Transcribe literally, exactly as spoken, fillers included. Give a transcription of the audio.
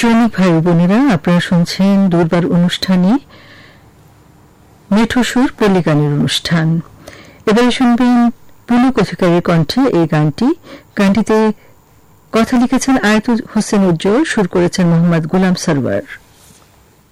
সৈনিক ভাই বোনেরা, আপনারা শুনছেন দুর্বার অনুষ্ঠানে মেঠো সুর পল্লী গানের অনুষ্ঠান। এবারে শুনবেন পুলু কথিকারের কণ্ঠে এই গানটি। গানটিতে কথা লিখেছেন আয়াতুল হোসেন উজ্জ্বল, সুর করেছেন মোহাম্মদ গোলাম সরওয়ার।